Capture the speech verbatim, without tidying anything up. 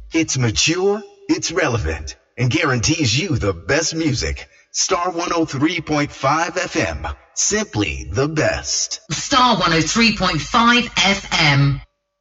It's mature, it's relevant, and guarantees you the best music. Star one oh three point five F M. Simply the best. Star one oh three point five F M.